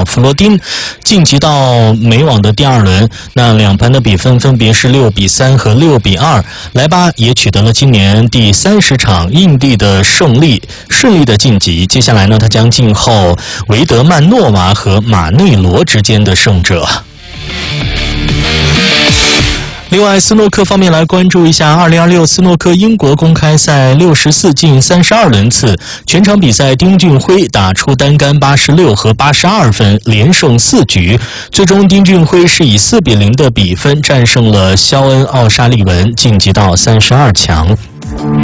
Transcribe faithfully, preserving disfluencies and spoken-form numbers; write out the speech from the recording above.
弗罗丁，晋级到美网的第二轮。那两盘的比分分别是六比三和六比二。莱巴也取得了今年第三十场印地的胜利，顺利的晋级。接下来呢，他将静候维德曼诺娃和马内罗之间的胜者。另外，斯诺克方面来关注一下二零二六斯诺克英国公开赛六十四进三十二轮次，全场比赛丁俊晖打出单杆八十六和八十二分，连胜四局。最终，丁俊晖是以四比零的比分战胜了肖恩·奥沙利文，晋级到三十二强。